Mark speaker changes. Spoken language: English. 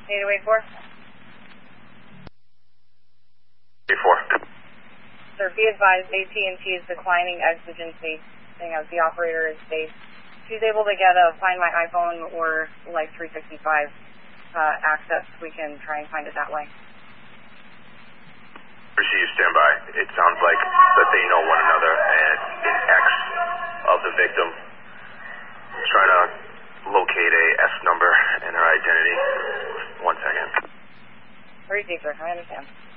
Speaker 1: 884?
Speaker 2: 8-4.
Speaker 1: Sir, be advised AT&T is declining exigency, saying as the operator is based. She's able to get a Find My iPhone or Life 365 access. We can try and find it that way.
Speaker 2: Receive, stand by. It sounds like that they know one another and an ex of the victim. I'm trying to locate a S number and her identity. 1 second.
Speaker 1: Receive, sir. I understand.